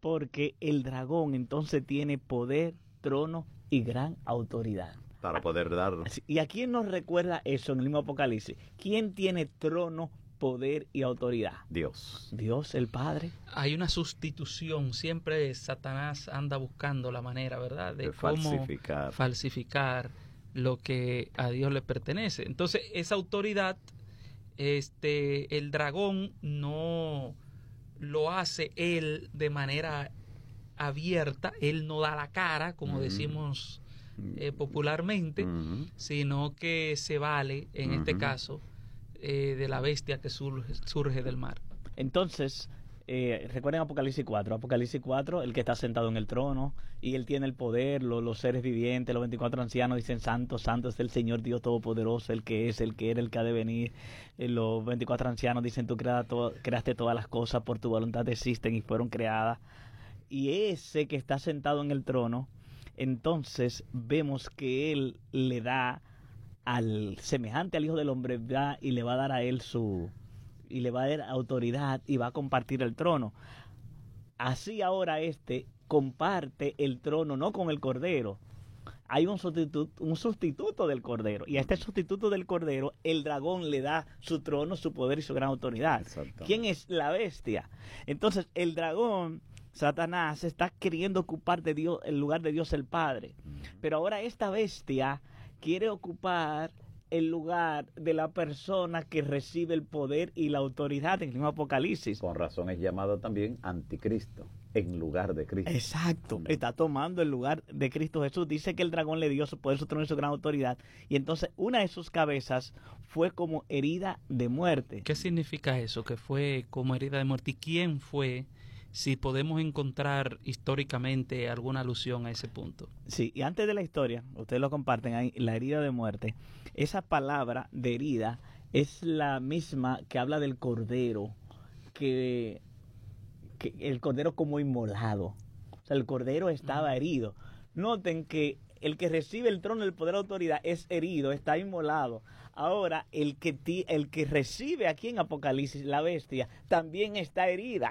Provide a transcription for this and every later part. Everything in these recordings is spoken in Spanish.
porque el dragón entonces tiene poder, trono y gran autoridad. Para poder dar. ¿Y a quién nos recuerda eso en el mismo Apocalipsis? ¿Quién tiene trono, poder y autoridad? Dios. Dios el Padre. Hay una sustitución. Siempre Satanás anda buscando la manera, ¿verdad?, de cómo falsificar lo que a Dios le pertenece. Entonces, esa autoridad, el dragón no lo hace él de manera abierta. Él no da la cara, como decimos popularmente, sino que se vale, en este caso, de la bestia que surge del mar. Entonces, recuerden Apocalipsis 4, el que está sentado en el trono, y él tiene el poder, los seres vivientes, los 24 ancianos dicen: Santo, santo es el Señor Dios Todopoderoso, el que es, el que era, el que ha de venir. Los 24 ancianos dicen: Tú creaste todas las cosas, por tu voluntad existen y fueron creadas. Y ese que está sentado en el trono, entonces vemos que él le da al semejante al Hijo del Hombre, y le va a dar a él y le va a dar autoridad y va a compartir el trono. Así ahora comparte el trono no con el Cordero. Hay un sustituto del Cordero, y a este sustituto del Cordero el dragón le da su trono, su poder y su gran autoridad. ¿Quién es la bestia? Entonces el dragón, Satanás, está queriendo ocupar el lugar de Dios el Padre, pero ahora esta bestia quiere ocupar el lugar de la persona que recibe el poder y la autoridad en el mismo Apocalipsis. Con razón es llamado también anticristo, en lugar de Cristo. Exacto, está tomando el lugar de Cristo Jesús. Dice que el dragón le dio su poder, su trono y su gran autoridad, y entonces una de sus cabezas fue como herida de muerte. ¿Qué significa eso, que fue como herida de muerte? ¿Y quién fue? Si podemos encontrar históricamente alguna alusión a ese punto. Sí, y antes de la historia, ustedes lo comparten ahí, la herida de muerte. Esa palabra de herida es la misma que habla del cordero, que el cordero como inmolado. O sea, el cordero estaba herido. Noten que el que recibe el trono, el poder, la autoridad, es herido, está inmolado. Ahora, el que recibe aquí en Apocalipsis, la bestia, también está herida.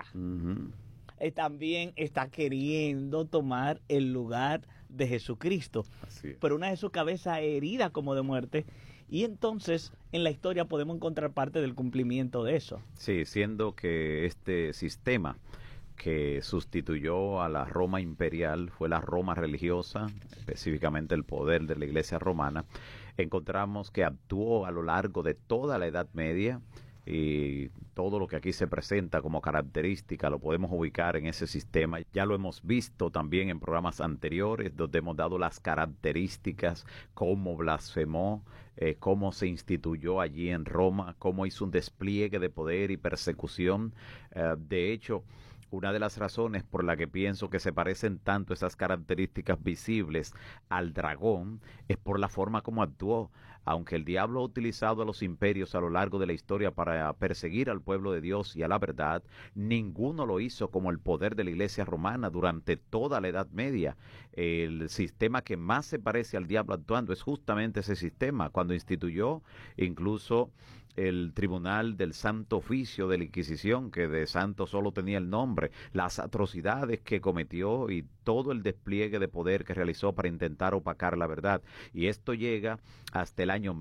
También está queriendo tomar el lugar de Jesucristo, pero una de su cabeza herida como de muerte, y entonces en la historia podemos encontrar parte del cumplimiento de eso. Sí, siendo que este sistema que sustituyó a la Roma imperial fue la Roma religiosa, específicamente el poder de la Iglesia romana, encontramos que actuó a lo largo de toda la Edad Media, y todo lo que aquí se presenta como característica lo podemos ubicar en ese sistema. Ya lo hemos visto también en programas anteriores, donde hemos dado las características, cómo blasfemó, cómo se instituyó allí en Roma, cómo hizo un despliegue de poder y persecución. De hecho, una de las razones por la que pienso que se parecen tanto esas características visibles al dragón es por la forma como actuó. Aunque el diablo ha utilizado a los imperios a lo largo de la historia para perseguir al pueblo de Dios y a la verdad, ninguno lo hizo como el poder de la Iglesia romana durante toda la Edad Media. El sistema que más se parece al diablo actuando es justamente ese sistema, cuando instituyó incluso el tribunal del Santo Oficio de la Inquisición, que de santo solo tenía el nombre, las atrocidades que cometió y todo el despliegue de poder que realizó para intentar opacar la verdad. Y esto llega hasta el año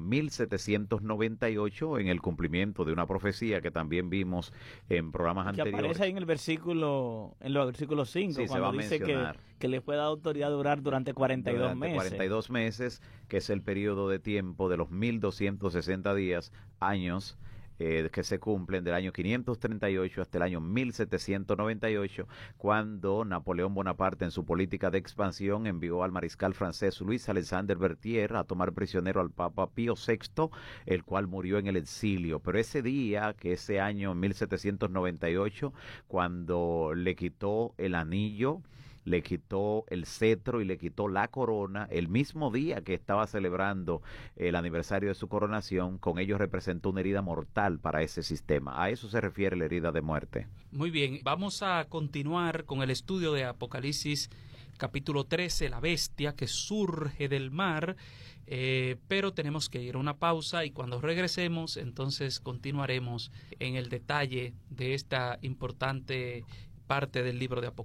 1798, en el cumplimiento de una profecía que también vimos en programas anteriores. Que aparece ahí en los versículos 5, sí, cuando dice que le fue dada autoridad de durar durante 42 meses. 42 meses, que es el periodo de tiempo de los 1260 días, años, que se cumplen del año 538 hasta el año 1798, cuando Napoleón Bonaparte, en su política de expansión, envió al mariscal francés Luis Alexandre Berthier a tomar prisionero al Papa Pío VI, el cual murió en el exilio. Pero ese día, que ese año 1798, cuando le quitó el anillo, le quitó el cetro y le quitó la corona, el mismo día que estaba celebrando el aniversario de su coronación, con ello representó una herida mortal para ese sistema. A eso se refiere la herida de muerte. Muy bien, vamos a continuar con el estudio de Apocalipsis capítulo 13, la bestia que surge del mar, pero tenemos que ir a una pausa, y cuando regresemos entonces continuaremos en el detalle de esta importante parte del libro de Apocalipsis.